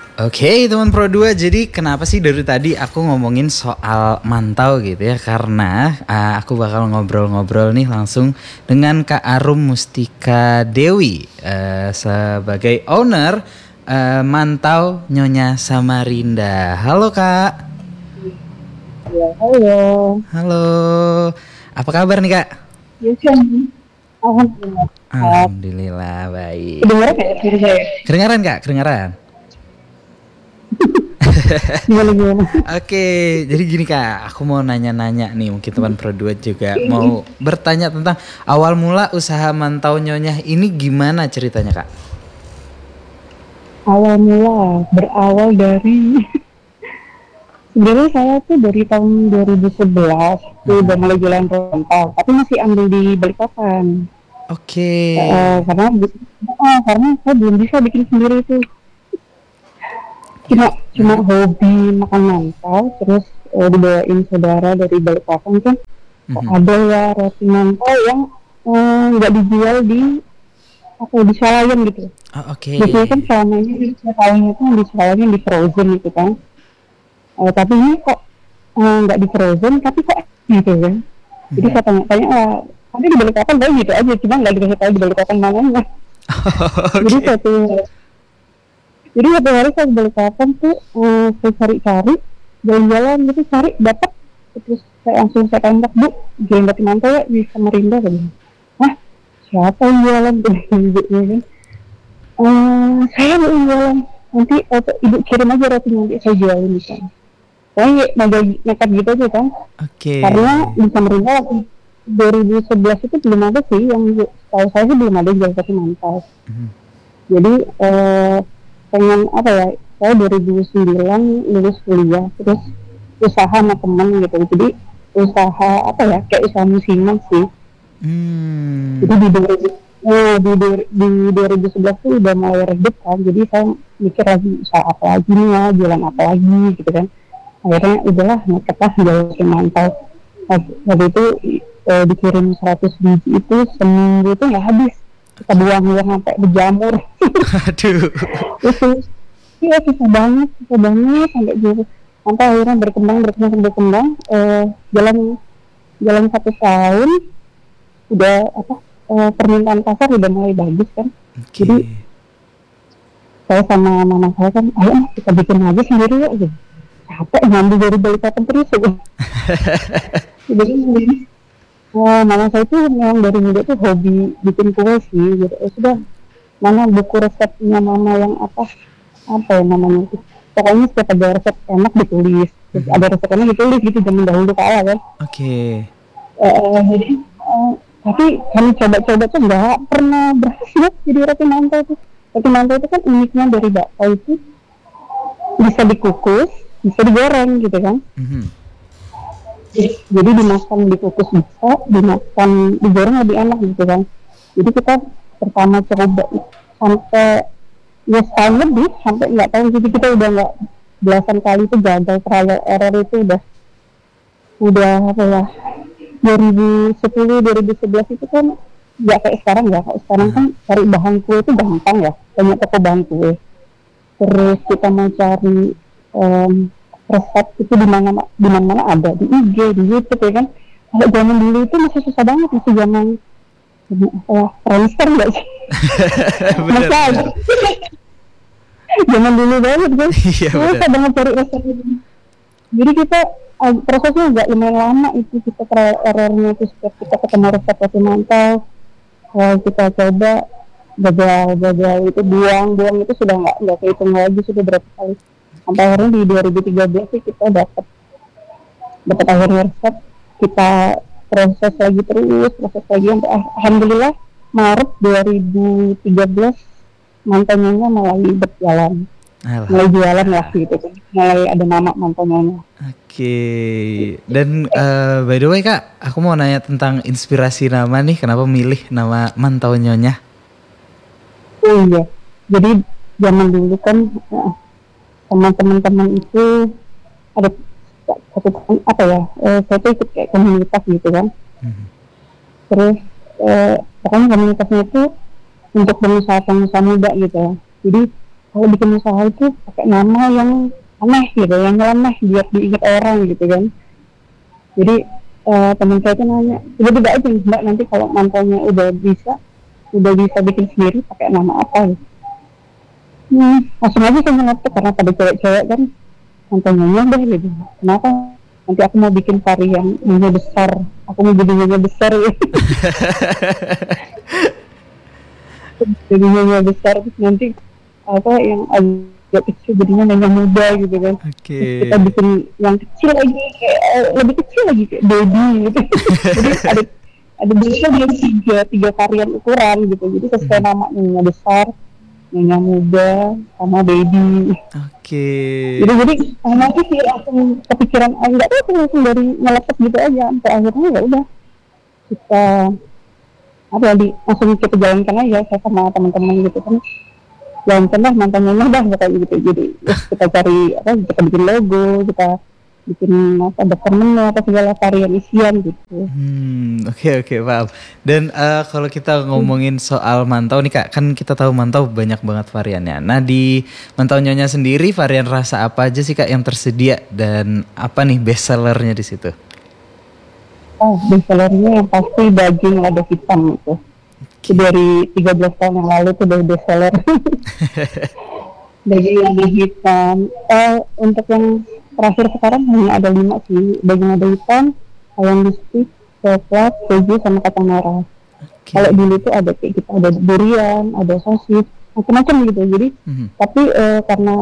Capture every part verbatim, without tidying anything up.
Oke teman Pro dua, jadi kenapa sih dari tadi aku ngomongin soal mantau gitu ya? Karena uh, aku bakal ngobrol-ngobrol nih langsung dengan Kak Arum Mustika Dewi uh, sebagai owner uh, Mantau Nyonya Samarinda. Halo Kak. Ya, halo. Halo. Apa kabar nih Kak? Ya, Chan. Alhamdulillah. Alhamdulillah baik. Kedengaran nggak ya suara saya? Kedengaran Kak? Kedengaran? Gimana gimana? Oke, jadi gini Kak, aku mau nanya-nanya nih, mungkin teman Pro dua juga mau bertanya tentang awal mula usaha Mantau Nyonya ini gimana ceritanya Kak? Awal mula berawal dari sebenarnya saya tuh dari tahun dua ribu sebelas tuh udah mulai jualan rental, tapi masih ambil di Balikpapan. Oke. Uh, karena uh, karena saya belum bisa bikin sendiri itu. Cuma cuma hobi makan mantau, terus uh, dibawain saudara dari Balikpapan kan. Mm-hmm. Ada ya roti mantau yang nggak uh, dijual di apa di swalayan gitu. Oh, oke. Okay. Biasanya kan selama ini swalayan itu di swalayan di frozen gitu kan. Uh, tapi ini kok nggak uh, di frozen, tapi kok gitu kan. Mm-hmm. Jadi saya tanya-tanya, uh, tapi di Balikpapan baru gitu aja, cuma nggak dikasih tahu di Balikpapan namanya. Oh, okay. Jadi satu Jadi satu hari saya balik kapan tuh, uh, saya cari-cari, jalan-jalan gitu cari, dapat, terus saya langsung saya tembak, Bu, jualan roti mantau ya di Samarinda kan? Hah, siapa yang jualan tuh? Ibu kan? Uh, saya mau jualan, nanti uh, ibu kirim aja rotinya nanti saya jualin di sana. Saya agak nekat gitu aja kan? Oke. Okay. Karena di Samarinda dua ribu sebelas itu belum ada sih, yang tahu saya sih belum ada jual roti mantau. Mm-hmm. Jadi, uh, pengen apa ya, saya dua ribu sembilan lulus kuliah, terus usaha sama teman gitu, jadi usaha apa ya, kayak usaha musiman sih. Hmm. Jadi di, eh, di, di dua ribu sebelas tuh udah mulai redup kan, jadi saya mikir lagi usaha apa lagi nih ya, jualan apa lagi gitu kan. Akhirnya udahlah ngeket lah jualan mantau. Waktu itu eh, dikirim seratus biji itu seminggu itu nggak habis. Kita buang-buang sampai berjamur. Aduh. Itu, iya susah banget, susah banget sampai gitu. Sampai akhirnya berkembang, berkembang, berkembang. Eh, jalan, jalan satu tahun, udah apa? Eh, permintaan pasar udah mulai bagus kan. Okay. Jadi saya sama mama saya kan, ayo kita bikin aja sendiri ya. Gitu. Capek ngambil dari Balikpapan terus. Gitu. Jadi Nah, mama saya tuh memang dari muda tuh hobi bikin kue sih, gitu. Ya sudah, mana buku resepnya mama yang apa, apa ya namanya itu. Pokoknya setiap ada resep enak ditulis, mm-hmm. ada resep enak ditulis gitu zaman dahulu kala kan. Oke. Okay. Uh, jadi, uh, tapi kami coba-coba tuh nggak pernah berhasil jadi roti mantau tuh. Roti mantau itu kan uniknya dari bakpao itu bisa dikukus, bisa digoreng gitu kan. Mm-hmm. Jadi dimakan dikukus bisa, dimakan digoreng lebih enak gitu kan. Jadi kita pertama coba sampai ya setahun lebih, sampai nggak tahu, jadi kita udah nggak belasan kali itu gagal, trial error itu udah udah apa ya, dua ribu sepuluh dua ribu sebelas itu kan nggak kayak sekarang ya. Kalau sekarang kan cari bahan kue itu gampang ya, banyak toko bahan kue. Terus kita mau cari um, resep itu di mana di mana ada di I G, di YouTube ya kan. Kalau zaman dulu itu masih susah banget, masih zaman oh, Friendster nggak sih? Masih ada. Zaman dulu banget kan. Iya, susah banget cari resep itu. Jadi kita uh, prosesnya agak lumayan lama itu, kita trial errornya itu setiap kita ketemu resep roti mantau, uh, kita coba gagal gagal itu buang buang itu sudah nggak nggak kehitung lagi, sudah berapa kali. Sampai akhirnya di dua ribu tiga belas sih kita dapat dapat akhirnya resep, kita proses lagi terus proses lagi sampai alhamdulillah Maret dua ribu tiga belas mantannya mulai berjalan, mulai jualan lah gitu kan, mulai ada nama mantannya. Oke, okay. Dan uh, by the way Kak, aku mau nanya tentang inspirasi nama nih, kenapa milih nama Mantau Nyonya? Oh iya, jadi zaman dulu kan uh, sama teman-teman itu ada satu apa ya, eh, saya tuh ikut kayak komunitas gitu kan. Mm-hmm. Terus eh, pokoknya komunitasnya itu untuk pengusaha-pengusaha muda gitu. Jadi kalau bikin usaha itu pakai nama yang aneh gitu, yang nyeleneh biar diingat orang gitu kan. Jadi uh, teman saya tuh nanya, tiba-tiba aja mbak nanti kalau mantaunya udah bisa, udah bisa bikin sendiri pakai nama apa gitu. Hmm, langsung aja saya ngetik karena pada cewek-cewek kan mantaunya deh gitu. Kenapa? Nanti aku mau bikin varian nyonya besar, aku mau jadi nyonya besar gitu. Jadi nyonya besar terus nanti apa yang agak kecil jadinya nyonya muda gitu kan. Oke. Okay. Kita bikin yang kecil lagi kayak lebih kecil lagi kayak baby gitu. Jadi ada ada biasanya dia tiga tiga varian ukuran gitu. Jadi sesuai nama nyonya besar, nyonya muda, sama baby. Oke. Okay. Jadi jadi nanti sih langsung kepikiran enggak tuh langsung dari ngelepet gitu aja sampai akhirnya ya udah kita apa di langsung kita jalankan aja saya sama teman-teman gitu kan. Jalankan lah mantannya dah kayak gitu. Jadi ya, kita cari apa kita bikin logo, kita bikin apa dokumennya apa segala varian isian gitu. Hmm, oke okay, oke okay, paham. Dan uh, kalau kita ngomongin soal mantau nih Kak, kan kita tahu mantau banyak banget variannya. Nah di mantau nyonya sendiri varian rasa apa aja sih Kak yang tersedia dan apa nih best sellernya di situ? Oh best sellernya yang pasti daging lada hitam itu. Okay. Dari tiga belas tahun yang lalu tuh dari best seller. Daging lada hitam. Uh, untuk yang terakhir sekarang hanya ada lima sih, daging lada hitam, ayam bistik, coklat, keju, sama kacang merah. Okay. Kalau dulu tuh ada kayak gitu, ada durian, ada sosis, macam-macam gitu. Jadi, mm-hmm. tapi uh, karena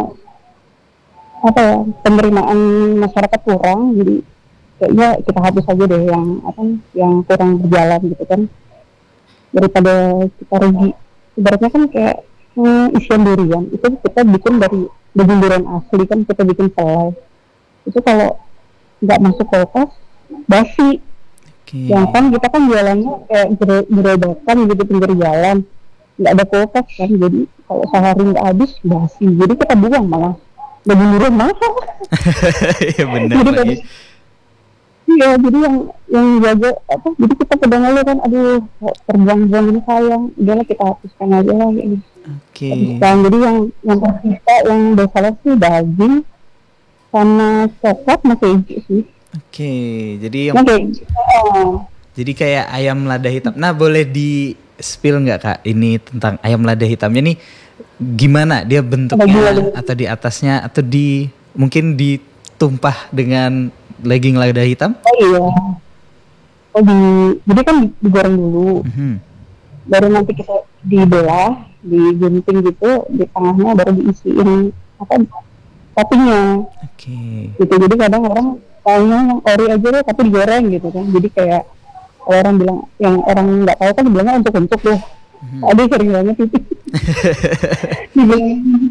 apa ya penerimaan masyarakat kurang, jadi kayaknya kita hapus aja deh yang apa, yang kurang berjalan gitu kan, daripada kita rugi. Ibaratnya kan kayak hmm, isian durian itu kita bikin dari daging durian asli kan, kita bikin selai. Itu kalau nggak masuk kulkas basi. Okay. Yang kan kita kan jualannya kayak gerobakan gitu pinggir jalan, nggak ada kulkas kan, jadi kalau sehari nggak habis basi, jadi kita buang malah daging durian mahal. Iya benar lagi. Iya, jadi yang yang jaga apa, jadi kita pedang aja kan, aduh terbuang-buang ini sayang, udahlah kita hapuskan aja lah gitu. Oke. Okay. Jadi yang yang tersisa yang bersalah sih daging sama coklat sama keju sih. Oke, okay, jadi yang okay. oh. Jadi kayak ayam lada hitam. Nah, boleh di spill nggak Kak ini tentang ayam lada hitamnya nih gimana dia bentuknya, atau di atasnya atau di mungkin ditumpah dengan daging lada hitam? Oh iya. Oh di, jadi kan digoreng dulu. Mm-hmm. Baru nanti kita dibelah, digunting gitu, di tengahnya baru diisiin apa toppingnya. Oke. Okay. Gitu, jadi kadang orang taunya yang ori aja deh tapi digoreng gitu kan. Jadi kayak kalau orang bilang, yang orang nggak tahu kan bilangnya untuk-untuk deh. Mm-hmm. Aduh sering banget itu. Dibilang,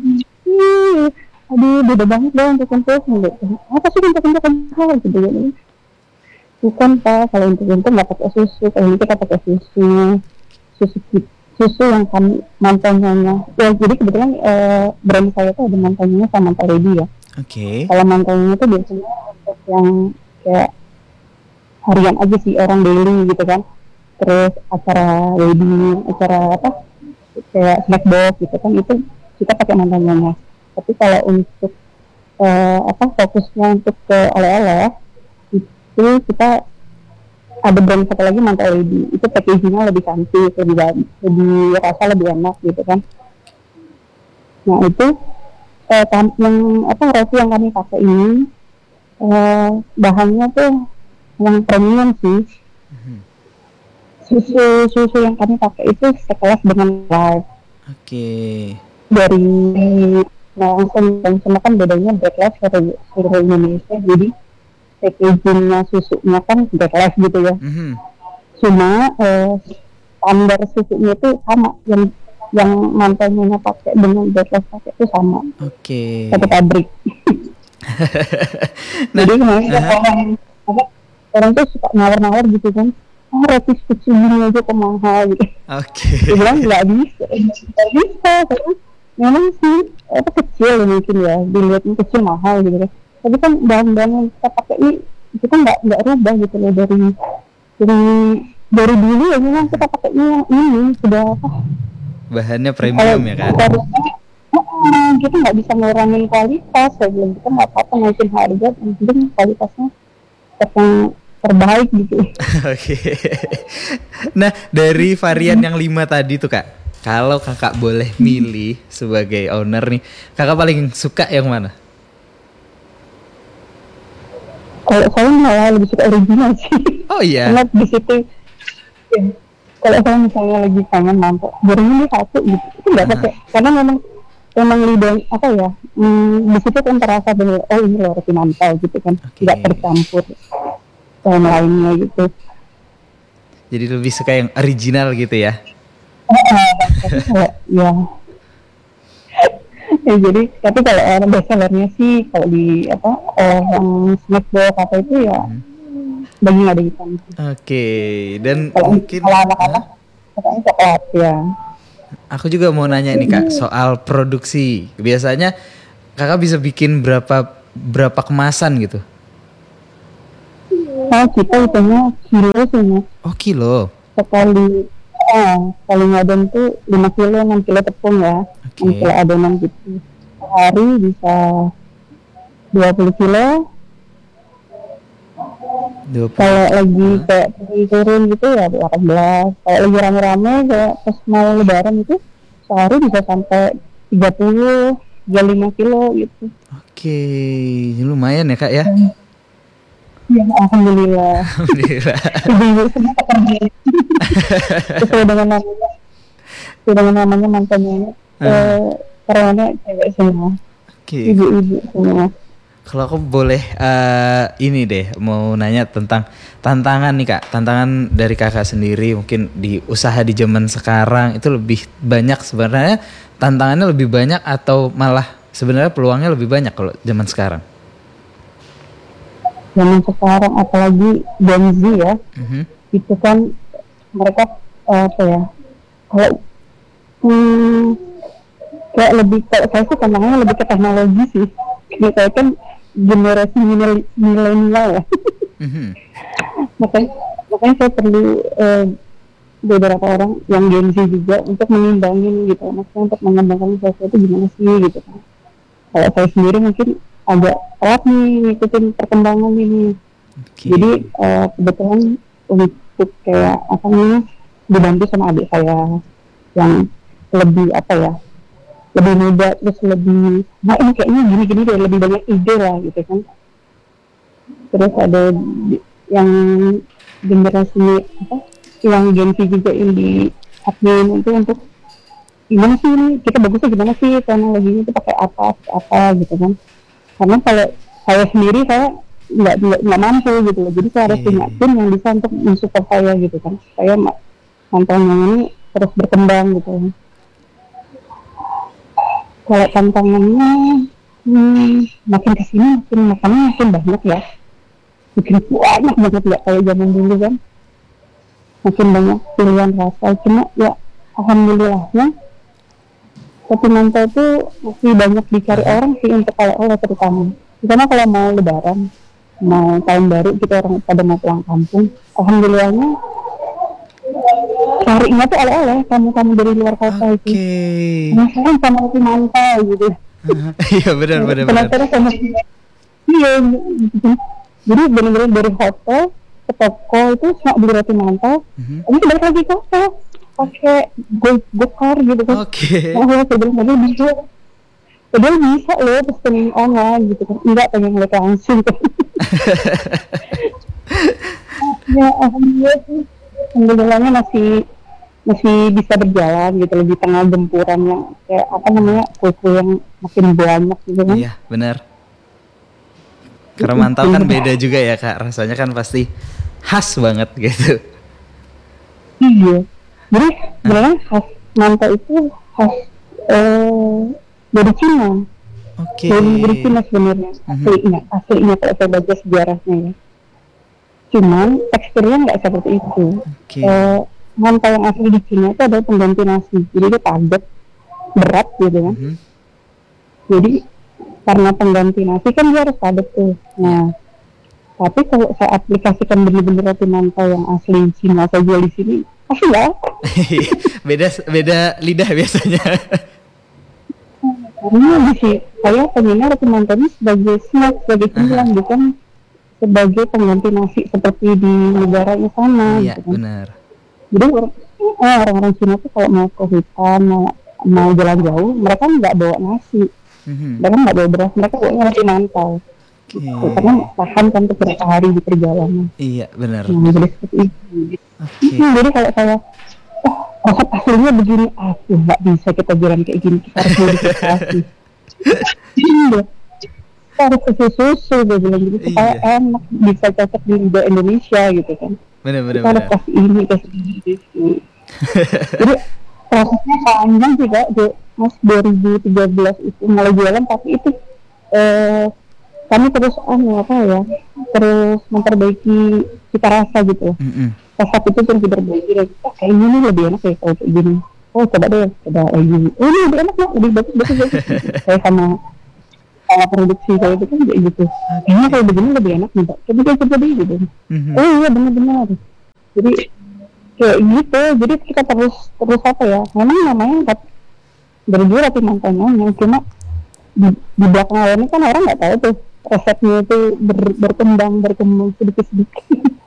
aduh beda banget deh untuk-untuk gitu. Apa sih untuk-untuk hal gitu ya? Bukan Pak, kalau untuk-untuk nggak pakai susu, kalau ini kita pakai susu, susu susu yang kami mantannya. Ya jadi kebetulan eh, brand saya tuh ada mantannya sama Mantan Ready ya. Oke. Okay. Kalau mantannya itu biasanya untuk yang kayak harian aja sih, orang daily gitu kan. Terus acara wedding, acara apa kayak snack box gitu kan, itu kita pakai mantannya. Tapi kalau untuk uh, apa fokusnya untuk ke oleh-oleh itu kita ada brand satu lagi Mantan Lady, itu packagingnya lebih cantik, lebih lebih rasa lebih enak gitu kan. Nah itu uh, yang apa roti yang kami pakai ini uh, bahannya tuh yang premium sih. Susu susu yang kami pakai itu sekelas dengan live. Oke. Okay. Dari nah langsung dan semua kan bedanya Black Life seluruh, seluruh Indonesia, jadi packagingnya susunya kan Black Life gitu ya. Mm-hmm. Cuma eh, standar susunya itu sama, yang yang mantannya pakai dengan Black Life pakai itu sama. Oke. Okay. Satu pabrik. Nah, jadi kemarin uh-huh. orang apa orang tuh suka nawar-nawar gitu kan. Oh roti kecil gini aja kok mahal gitu. Oke. Okay. Dia bilang nggak bisa, nggak bisa. Karena memang sih apa kecil mungkin ya, dilihatnya kecil mahal gitu kan. Tapi kan bahan-bahan yang kita pakai ini kita nggak nggak rubah gitu loh, dari dari dari dulu ya memang kita pakainya yang ini sudah apa? Bahannya premium ya kan? Harusnya, kita nggak bisa ngurangin kualitas, saya bilang kita nggak apa-apa naikin harga, yang penting kualitasnya tetap yang terbaik gitu. Oke. Nah, dari varian yang lima tadi tuh Kak, kalau Kakak boleh milih sebagai owner nih, Kakak paling suka yang mana? Kalau saya malah lebih suka original sih. Oh iya. Karena di situ, ya, kalau saya misalnya lagi pengen mantap, gorengnya ini satu gitu, itu nggak pakai, karena memang memang lidah apa ya, hmm, di situ kan terasa benar, oh ini loh roti mantau gitu kan, nggak Oke. tercampur yang lainnya gitu. Jadi lebih suka yang original gitu ya? Eh, tapi kalau ya, ya jadi tapi kalau orang best sellernya sih kalau di apa eh, yang snack box apa itu ya daging ada hitam. Oke. Dan Kalau mungkin kalau anak-anak katanya coklat ya. aku juga mau nanya nih Kak soal produksi. Biasanya Kakak bisa bikin berapa berapa kemasan gitu? Nah kita hitungnya kilo sih Mas. Oh kilo. Sekali eh sekali ngadon tuh lima kilo enam kilo tepung ya, enam Oke. kilo adonan gitu. Sehari bisa dua puluh kilo. dua puluh. Kalau lagi kayak turun gitu ya delapan belas. Kalau lagi rame-rame kayak pas mau lebaran itu sehari bisa sampai tiga puluh, tiga puluh lima kilo gitu. Oke, lumayan ya Kak ya. Ya alhamdulillah. Alhamdulillah. Ibu-ibu semua pekerja sesuai dengan namanya, sesuai dengan namanya mantannya ini. Eh, karyawannya cewek semua, Oke. ibu-ibu semua. Kalau aku boleh eh, ini deh mau nanya tentang tantangan nih Kak, tantangan dari Kakak sendiri mungkin di usaha di zaman sekarang itu lebih banyak sebenarnya, tantangannya lebih banyak atau malah sebenarnya peluangnya lebih banyak kalau zaman sekarang? Zaman sekarang apalagi Gen Z ya, Mhm. itu kan mereka eh, apa ya, kalau hmm, kayak lebih, kalau saya sih tantangannya lebih ke teknologi sih. Ini saya kan generasi milenial milenial ya. Mhm. makanya makanya saya perlu eh, beberapa orang yang Gen Z juga untuk mengimbangin gitu, maksudnya untuk mengembangkan sesuatu gimana sih gitu kan. Kalau saya sendiri mungkin agak telat nih ngikutin perkembangan ini. Oke. Jadi eh, kebetulan untuk kayak apa namanya dibantu sama adik saya yang lebih apa ya, lebih muda, terus lebih, nah ini kayaknya gini-gini deh, lebih banyak ide lah gitu kan. Terus ada di- yang generasi apa, yang Gen Z juga yang di admin itu untuk gimana sih ini, kita bagusnya gimana sih teknologinya itu pakai apa apa gitu kan. Karena kalau saya sendiri saya nggak nggak nggak mampu gitu loh, jadi saya harus punya tim yang bisa untuk mensupport saya gitu kan, saya mantannya ini terus berkembang gitu. Kalau tantangannya hmm, makin kesini makin makannya makin banyak ya, makin banyak banget, nggak kayak zaman dulu kan, makin banyak pilihan rasa. Cuma ya alhamdulillahnya kopi mantau itu masih banyak dicari orang sih untuk oleh-oleh terutama. Karena kalau mau lebaran, mau tahun baru kita orang pada mau pulang kampung, alhamdulillahnya carinya tuh oleh-oleh kamu-kamu dari luar kota itu. Oke. Penasaran sama kopi mantau gitu. Iya benar benar benar. Penasaran sama iya gitu. Jadi benar-benar dari hotel ke toko itu cuma beli roti mantau, Mhm. ini balik lagi ke hotel pakai go gokar gitu kan. Oke. Oh ya sebenarnya bisa, padahal bisa loh pesen online gitu kan, enggak pengen ngeliat langsung kan. Ya alhamdulillah sih, alhamdulillahnya masih masih bisa berjalan gitu loh di tengah gempuran yang kayak apa namanya kue-kue yang makin banyak gitu kan. Iya benar. Karena mantau kan beda juga ya Kak, rasanya kan pasti khas banget gitu. Iya. Jadi sebenarnya khas mantau itu khas eh, dari Cina. Oke. Dari, dari Cina sebenarnya aslinya, aslinya kalau saya baca sejarahnya ya. Cuman teksturnya nggak seperti itu. Oke. Eh, mantau yang asli di Cina itu ada pengganti nasi, jadi dia padat, berat gitu kan. Mhm. Jadi karena pengganti nasi kan dia harus padat tuh. Nah, tapi kalau saya aplikasikan bener-bener roti mantau yang asli Cina saya jual di sini, pasti nggak. beda beda lidah biasanya. Karena di sini saya pengennya roti mantau ini sebagai snack, sebagai cemilan, bukan sebagai pengganti nasi seperti di negaranya sana. Iya, Gitu kan. benar. Jadi orang, eh, orang-orang Cina tuh kalau mau ke hutan, mau, mau jalan jauh, mereka nggak bawa nasi, Mhm. mereka nggak bawa beras, mereka bawa roti mantau. Oke. Gitu. Karena tahan kan beberapa hari di perjalanan. Iya, benar. Nah, jadi seperti itu. Oke. Hmm, jadi kalau saya, oh resep aslinya begini, aku nggak bisa kita jalan kayak gini, kita harus modifikasi. Iya, kita harus kasih susu, gue bilang gitu supaya Iya. enak, bisa cocok di lidah Indonesia gitu kan. Benar, benar, Kita harus benar. kasih ini, kasih ini, gitu. Jadi prosesnya panjang sih kak, di mas dua ribu tiga belas itu mulai jualan, tapi itu eh, kami terus anu apa ya, terus memperbaiki cita rasa gitu. Mhm. Resep itu terus diperbaiki, dan oh, kayak gini lebih enak ya kalau kayak gini. Oh coba deh, coba kayak gini. Oh ini lebih enak ya, lebih bagus, bagus, bagus. Saya sama sama produksi saya itu kan kayak gitu. Kayaknya kalau begini lebih enak nih Pak. Coba coba deh gitu. Mhm. Oh iya benar-benar. Jadi kayak gitu, jadi kita terus terus apa ya, memang namanya nggak dari dulu roti mantaunya, cuma di, di belakang layar ini kan orang nggak tahu tuh resepnya itu ber, berkembang berkembang sedikit sedikit.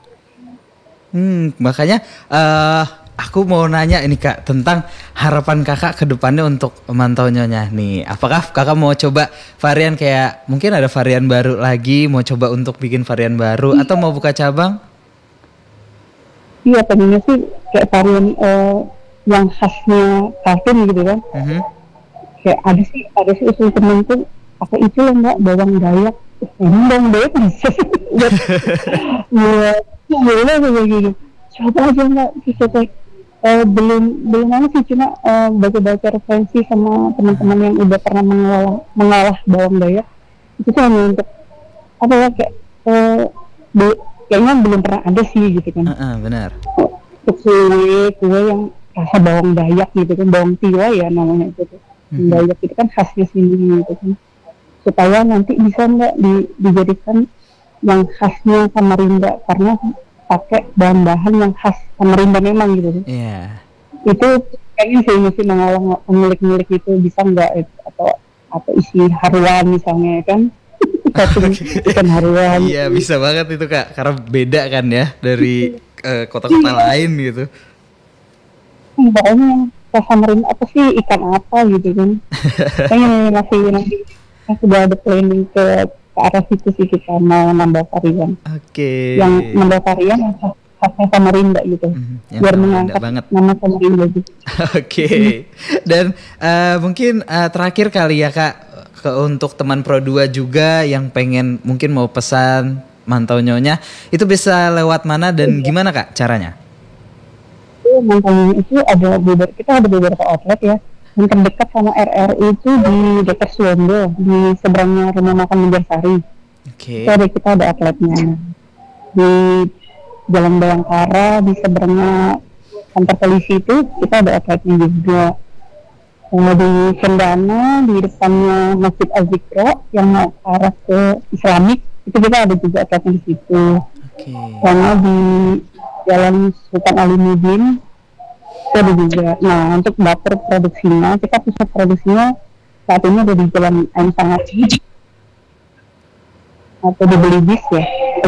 Hmm, makanya eh aku mau nanya ini Kak tentang harapan Kakak ke depannya untuk mantau nyonya nih. Apakah Kakak mau coba varian kayak mungkin ada varian baru lagi, mau coba untuk bikin varian baru atau mau buka cabang? Iya pengennya sih kayak varian eh, yang khasnya Calvin gitu kan. Mhm. Kayak ada sih ada sih usul temen tuh pakai itu loh mbak, bawang dayak. Emang bawang dayak bisa sih buat buat boleh kayak gitu. Coba aja mbak, kita cek. Eh, belum belum mana sih, cuma eh, baca-baca referensi sama teman-teman yang udah pernah mengolah mengolah bawang dayak. Itu tuh hanya untuk apa ya, kayak eh, be- kayaknya belum pernah ada sih gitu kan. Heeh, benar. Untuk kue kue yang rasa bawang dayak gitu kan, bawang tiwa ya namanya itu tuh. Mhm. Dayak itu kan khasnya sini gitu kan, supaya nanti bisa nggak di, dijadikan yang khasnya Samarinda, karena pakai bahan-bahan yang khas Samarinda memang gitu kan. Iya. Itu kayaknya sih mesti mengolah pemilik-pemilik itu bisa nggak itu, atau atau isi haruan misalnya kan. Satu ikan haruan. Iya, bisa banget itu Kak, karena beda kan ya dari eh, kota-kota lain gitu. Hmm, pokoknya yang khas Samarinda apa sih, ikan apa gitu kan. Kayaknya masih nanti kan sudah ada planning ke ke arah situ sih, kita mau nambah varian. Oke. Yang nambah varian yang khas- khasnya Samarinda gitu. Mhm, yang Biar Samarinda mengangkat banget. nama Samarinda gitu. Oke. Dan eh, mungkin eh, terakhir kali ya Kak, ke untuk teman Pro dua juga yang pengen mungkin mau pesan mantau nyonya, itu bisa lewat mana dan gimana Kak caranya? Itu mantannya itu ada beberapa, kita ada beberapa outlet ya. Yang terdekat sama R R I itu di dekat Suwondo, di seberangnya rumah makan Megarsari. Oke. Itu ada, kita ada outletnya di Jalan Bayangkara, di seberangnya kantor polisi itu kita ada outletnya juga. Nah, di Cendana, di depannya Masjid Al-Zikra yang mau arah ke Islamik, itu kita ada juga outletnya di situ. Oke. Karena di Jalan Sultan Alimuddin itu ada juga. Nah, untuk dapur produksinya, kita pusat produksinya saat ini ada di Jalan M Sangat atau di Belibis ya.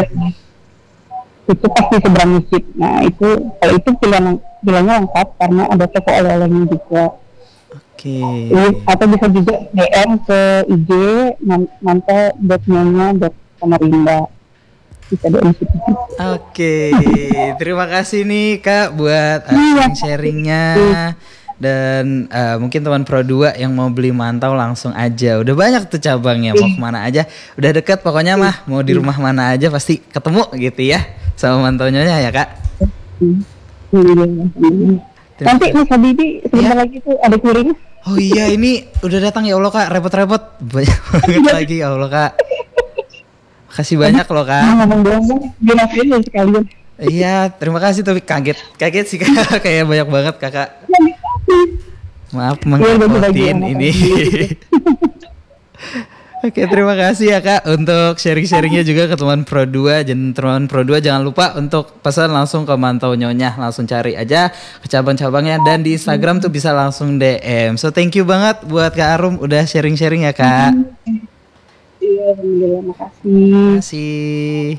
Itu pasti seberang masjid. Nah, itu kalau itu pilihan pilihannya lengkap karena ada toko oleh-olehnya juga. Oke. Ini- atau bisa juga D M ke I G mantel dot nyonya dot Samarinda, bisa D M situ. Oke. Terima kasih nih Kak buat uh, Iya. sharing-sharingnya. Dan uh, mungkin teman Pro dua yang mau beli mantau langsung aja. Udah banyak tuh cabangnya, mau kemana aja. Udah deket pokoknya mah, mau di rumah mana aja pasti ketemu gitu ya. Sama mantau nyonya ya Kak. Hmm. Iya, iya, iya. Nanti Mas Habibi sebentar Iya. lagi tuh ada kuring. Oh iya ini udah datang ya Allah Kak, repot-repot. Banyak banget lagi ya Allah Kak. Makasih banyak loh Kak. Nah, ngomong doang dong, dinasihin ya sekalian. Iya, terima kasih tapi kaget. Kaget sih Kak, kayak banyak banget Kakak. Maaf Iya, bagi-bagi mengikutin anak ini. anak. Oke, terima kasih ya Kak untuk sharing-sharingnya juga ke teman Pro dua. Dan teman Pro dua jangan lupa untuk pesan langsung ke Mantau Nyonya. Langsung cari aja ke cabang-cabangnya dan di Instagram tuh bisa langsung D M. So thank you banget buat Kak Arum udah sharing-sharing ya Kak. Iya, alhamdulillah, makasih. Terima kasih.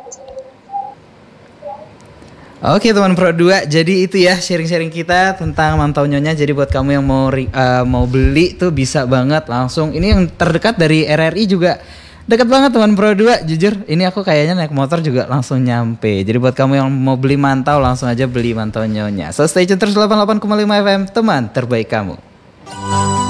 Oke teman Pro dua, jadi itu ya sharing-sharing kita tentang Mantau Nyonya. Jadi buat kamu yang mau uh, mau beli tuh bisa banget langsung. Ini yang terdekat dari R R I juga dekat banget teman Pro dua. Jujur ini aku kayaknya naik motor juga langsung nyampe. Jadi buat kamu yang mau beli mantau langsung aja beli Mantau Nyonya. So stay tune terus delapan puluh delapan koma lima F M, teman terbaik kamu.